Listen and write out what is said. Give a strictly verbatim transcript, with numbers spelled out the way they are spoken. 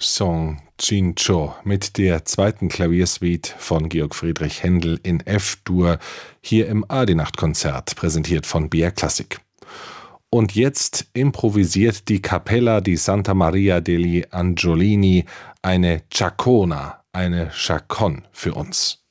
Song Cincio mit der zweiten Klaviersuite von Georg Friedrich Händel in F-Dur, hier im A-D-Nacht-Konzert, präsentiert von B R Classic. Und jetzt improvisiert die Cappella di Santa Maria degli Angiolini eine Ciacona, eine Chaconne für uns.